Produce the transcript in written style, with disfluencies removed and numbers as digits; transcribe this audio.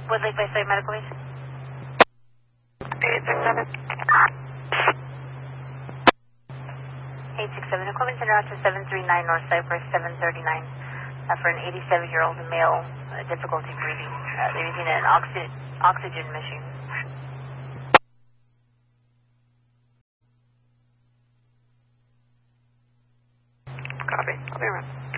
Woodlake by Site Medical Base. 867. 867, Equipment Center out to 739 North Cypress, 739. For an 87-year-old male, difficulty breathing. They're using an oxygen machine. Copy. I'll be around.